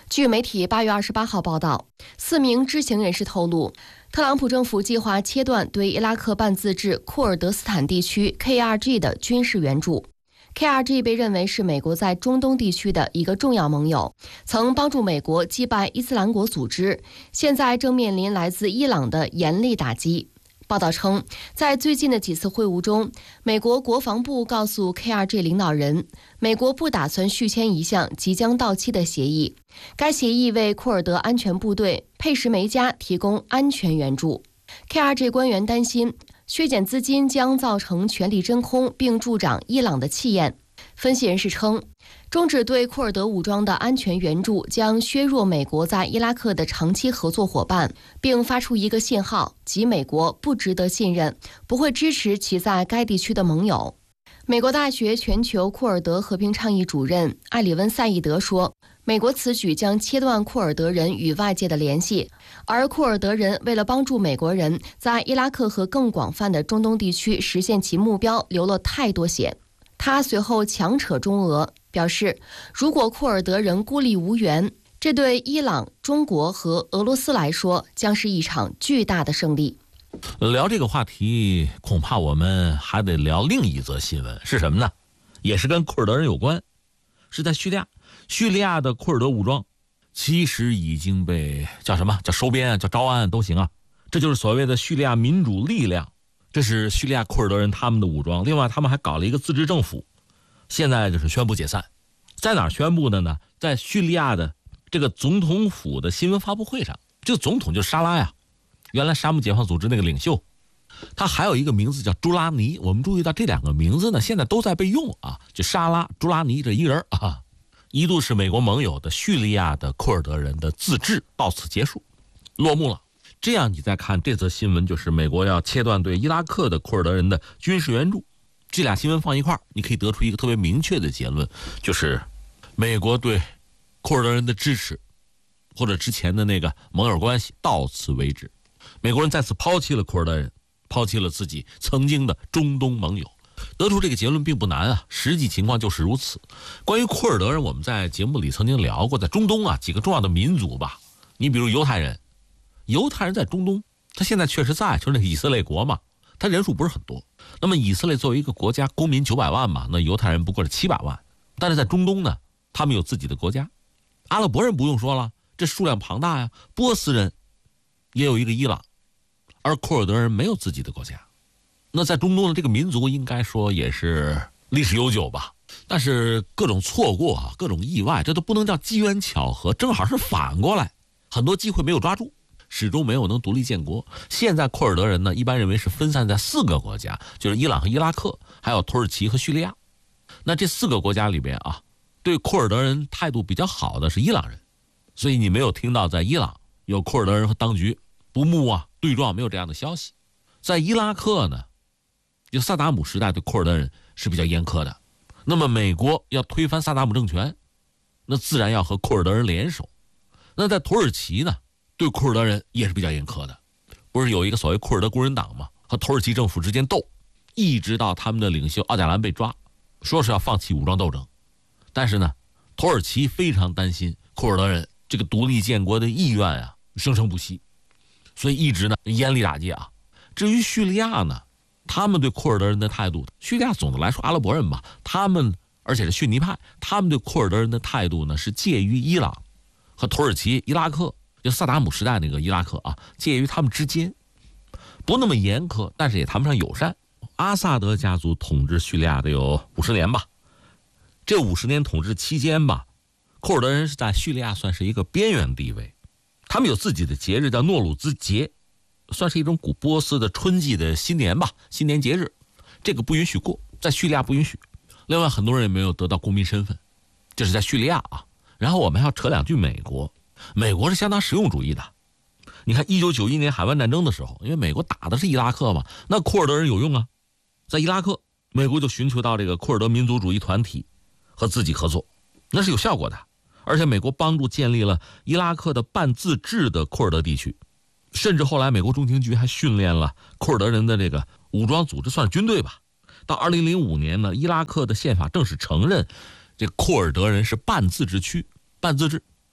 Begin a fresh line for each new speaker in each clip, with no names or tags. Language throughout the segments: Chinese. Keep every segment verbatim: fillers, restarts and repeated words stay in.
据媒体八月二十八号报道，四名知情人士透露，特朗普政府计划切断对伊拉克半自治库尔德斯坦地区 K R G 的军事援助。K R G 被认为是美国在中东地区的一个重要盟友，曾帮助美国击败伊斯兰国组织，现在正面临来自伊朗的严厉打击。报道称，在最近的几次会晤中，美国国防部告诉 K R G 领导人，美国不打算续签一项即将到期的协议。该协议为库尔德安全部队佩什梅加提供安全援助。K R G 官员担心，削减资金将造成权力真空，并助长伊朗的气焰。分析人士称，终止对库尔德武装的安全援助将削弱美国在伊拉克的长期合作伙伴，并发出一个信号，即美国不值得信任，不会支持其在该地区的盟友。美国大学全球库尔德和平倡议主任艾里温·赛义德说，美国此举将切断库尔德人与外界的联系，而库尔德人为了帮助美国人在伊拉克和更广泛的中东地区实现其目标，流了太多血。他随后强扯中俄，表示如果库尔德人孤立无援，这对伊朗、中国和俄罗斯来说将是一场巨大的胜利。
聊这个话题，恐怕我们还得聊另一则新闻，是什么呢？也是跟库尔德人有关，是在叙利亚。叙利亚的库尔德武装其实已经被叫什么叫收编啊，叫招安都行啊，这就是所谓的叙利亚民主力量。这是叙利亚库尔德人他们的武装，另外他们还搞了一个自治政府，现在就是宣布解散。在哪儿宣布的呢？在叙利亚的这个总统府的新闻发布会上。这个总统就是沙拉呀，原来沙姆解放组织那个领袖，他还有一个名字叫朱拉尼。我们注意到这两个名字呢，现在都在被用啊，就沙拉、朱拉尼这一人啊。一度是美国盟友的叙利亚的库尔德人的自治到此结束，落幕了。这样你再看这则新闻，就是美国要切断对伊拉克的库尔德人的军事援助。这俩新闻放一块儿，你可以得出一个特别明确的结论，就是美国对库尔德人的支持，或者之前的那个盟友关系到此为止。美国人再次抛弃了库尔德人，抛弃了自己曾经的中东盟友。得出这个结论并不难啊，实际情况就是如此。关于库尔德人，我们在节目里曾经聊过，在中东啊几个重要的民族吧，你比如犹太人，犹太人在中东，他现在确实在，就是那个以色列国嘛，他人数不是很多。那么以色列作为一个国家，公民九百万嘛，那犹太人不过是七百万。但是在中东呢，他们有自己的国家。阿拉伯人不用说了，这数量庞大呀。波斯人也有一个伊朗，而库尔德人没有自己的国家。那在中东的这个民族应该说也是历史悠久吧，但是各种错过啊，各种意外，这都不能叫机缘巧合，正好是反过来，很多机会没有抓住，始终没有能独立建国。现在库尔德人呢，一般认为是分散在四个国家，就是伊朗和伊拉克，还有土耳其和叙利亚。那这四个国家里边啊，对库尔德人态度比较好的是伊朗人，所以你没有听到在伊朗有库尔德人和当局不睦啊、对撞，没有这样的消息。在伊拉克呢，就萨达姆时代对库尔德人是比较严苛的，那么美国要推翻萨达姆政权，那自然要和库尔德人联手。那在土耳其呢，对库尔德人也是比较严苛的，不是有一个所谓库尔德工人党吗？和土耳其政府之间斗，一直到他们的领袖奥贾兰被抓，说是要放弃武装斗争。但是呢，土耳其非常担心库尔德人这个独立建国的意愿啊生生不息，所以一直呢严厉打击啊。至于叙利亚呢，他们对库尔德人的态度，叙利亚总的来说阿拉伯人吧，他们而且是逊尼派，他们对库尔德人的态度呢是介于伊朗和土耳其、伊拉克，就萨达姆时代那个伊拉克啊，介于他们之间，不那么严苛，但是也谈不上友善。阿萨德家族统治叙利亚得有五十年吧，这五十年统治期间吧，库尔德人是在叙利亚算是一个边缘地位，他们有自己的节日叫诺鲁兹节，算是一种古波斯的春季的新年吧，新年节日，这个不允许过，在叙利亚不允许。另外很多人也没有得到公民身份，这是在叙利亚啊。然后我们还要扯两句美国，美国是相当实用主义的。你看一九九一年海湾战争的时候，因为美国打的是伊拉克嘛，那库尔德人有用啊，在伊拉克美国就寻求到这个库尔德民族主义团体和自己合作，那是有效果的。而且美国帮助建立了伊拉克的半自治的库尔德地区，甚至后来美国中情局还训练了库尔德人的这个武装组织，算是军队吧。到二零零五年呢，伊拉克的宪法正式承认这库尔德人是半自治区、半自治，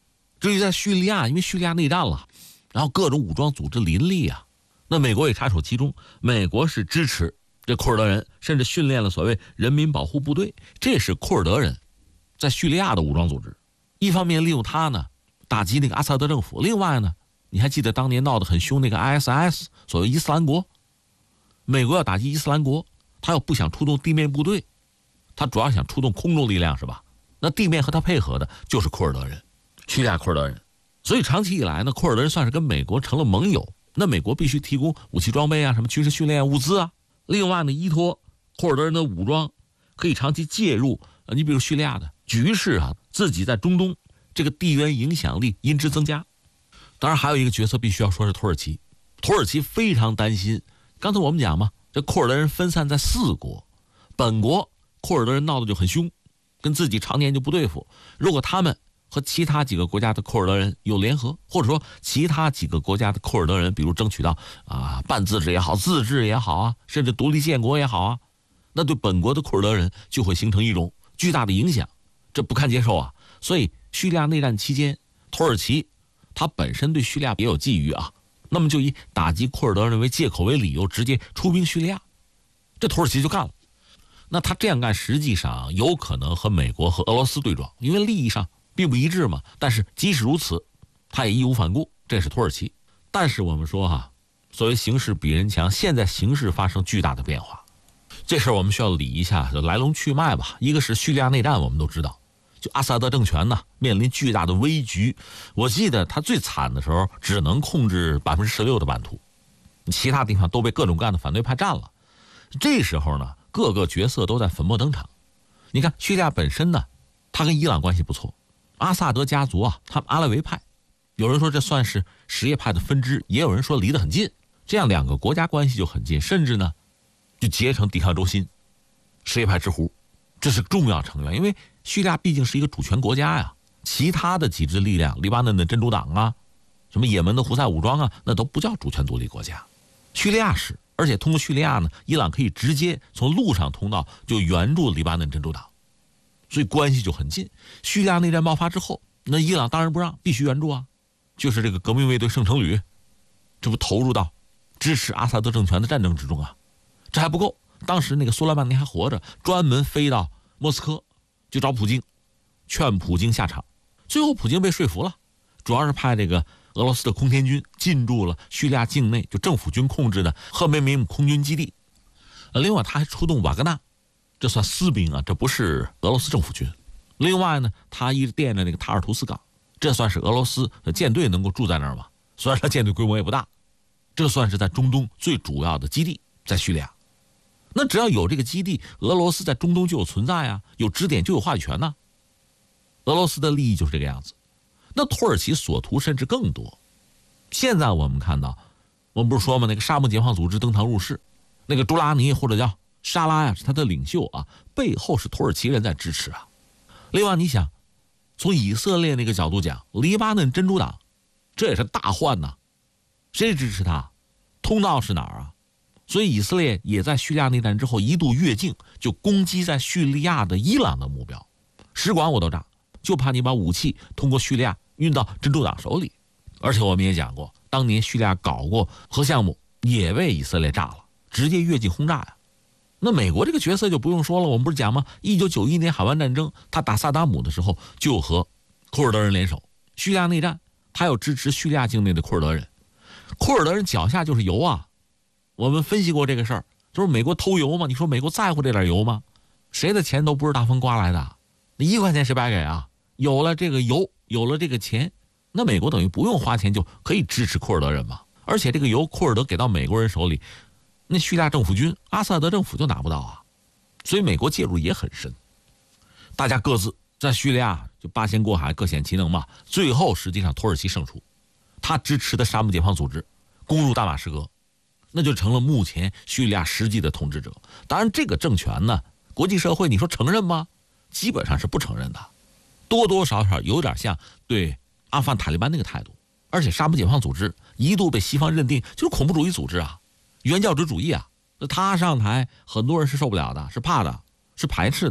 至于在叙利亚，因为叙利亚内战了，然后各种武装组织林立啊，那美国也插手其中。美国是支持这库尔德人，甚至训练了所谓人民保护部队，这是库尔德人在叙利亚的武装组织。一方面利用他呢打击那个阿萨德政府，另外呢，你还记得当年闹得很凶那个 I S I S 所谓伊斯兰国，美国要打击伊斯兰国，他又不想出动地面部队，他主要想出动空中力量，是吧？那地面和他配合的就是库尔德人，叙利亚库尔德人。所以长期以来呢，库尔德人算是跟美国成了盟友，那美国必须提供武器装备啊，什么军事训练物资啊。另外呢，依托库尔德人的武装，可以长期介入呃，你比如叙利亚的局势啊，自己在中东这个地缘影响力因之增加。当然还有一个角色必须要说是土耳其，土耳其非常担心，刚才我们讲嘛，这库尔德人分散在四国，本国库尔德人闹得就很凶，跟自己常年就不对付，如果他们和其他几个国家的库尔德人有联合，或者说其他几个国家的库尔德人比如争取到啊半自治也好，自治也好啊，甚至独立建国也好啊，那对本国的库尔德人就会形成一种巨大的影响，这不堪接受啊。所以叙利亚内战期间，土耳其他本身对叙利亚也有觊觎啊，那么就以打击库尔德人为借口为理由，直接出兵叙利亚，这土耳其就干了。那他这样干实际上有可能和美国和俄罗斯对撞，因为利益上并不一致嘛。但是即使如此，他也义无反顾，这是土耳其。但是我们说哈、啊，所谓形势比人强，现在形势发生巨大的变化，这事儿我们需要理一下就来龙去脉吧。一个是叙利亚内战，我们都知道，就阿萨德政权呢面临巨大的危局。我记得他最惨的时候，只能控制百分之十六的版图，其他地方都被各种各样的反对派占了。这时候呢，各个角色都在粉墨登场。你看叙利亚本身呢，他跟伊朗关系不错，阿萨德家族啊，他们阿拉维派，有人说这算是什叶派的分支，也有人说离得很近，这样两个国家关系就很近，甚至呢就结成抵抗轴心，什叶派之狐，这是重要成员。因为叙利亚毕竟是一个主权国家呀，其他的几支力量，黎巴嫩的真主党啊，什么也门的胡塞武装啊，那都不叫主权独立国家，叙利亚是。而且通过叙利亚呢，伊朗可以直接从陆上通道就援助黎巴嫩真主党，所以关系就很近。叙利亚内战爆发之后，那伊朗当然不让，必须援助啊，就是这个革命卫队圣城旅，这不投入到支持阿萨德政权的战争之中啊。这还不够，当时那个苏莱曼尼还活着，专门飞到莫斯科就找普京，劝普京下场。最后普京被说服了，主要是派这个俄罗斯的空天军进驻了叙利亚境内就政府军控制的赫梅米姆空军基地。另外他还出动瓦格纳，这算私兵啊，这不是俄罗斯政府军。另外呢，他一直惦着那个塔尔图斯港，这算是俄罗斯的舰队能够住在那儿吗？虽然他舰队规模也不大，这算是在中东最主要的基地，在叙利亚。那只要有这个基地，俄罗斯在中东就有存在啊，有支点就有话语权呢、啊。俄罗斯的利益就是这个样子。那土耳其所图甚至更多。现在我们看到，我们不是说吗？那个沙漠解放组织登堂入室，那个朱拉尼或者叫沙拉呀，是他的领袖啊，背后是土耳其人在支持啊。另外，你想，从以色列那个角度讲，黎巴嫩真主党，这也是大患呐、啊，谁支持他？通道是哪儿啊？所以以色列也在叙利亚内战之后一度越境，就攻击在叙利亚的伊朗的目标，使馆我都炸，就怕你把武器通过叙利亚运到真主党手里。而且我们也讲过，当年叙利亚搞过核项目，也被以色列炸了，直接越境轰炸呀。那美国这个角色就不用说了，我们不是讲吗？一九九一年海湾战争，他打萨达姆的时候就和库尔德人联手，叙利亚内战他要支持叙利亚境内的库尔德人，库尔德人脚下就是油啊。我们分析过这个事儿，就是美国偷油嘛，你说美国在乎这点油吗？谁的钱都不是大风刮来的，一块钱谁白给啊？有了这个油，有了这个钱，那美国等于不用花钱就可以支持库尔德人嘛。而且这个油库尔德给到美国人手里，那叙利亚政府军阿萨德政府就拿不到啊，所以美国介入也很深。大家各自在叙利亚就八仙过海，各显其能嘛。最后实际上土耳其胜出，他支持的沙漠解放组织攻入大马士革，那就成了目前叙利亚实际的统治者。当然这个政权呢，国际社会你说承认吗？基本上是不承认的，多多少少有点像对阿富汗塔利班那个态度。而且沙漠解放组织一度被西方认定就是恐怖主义组织啊，原教旨主义啊，他上台很多人是受不了的，是怕的，是排斥的。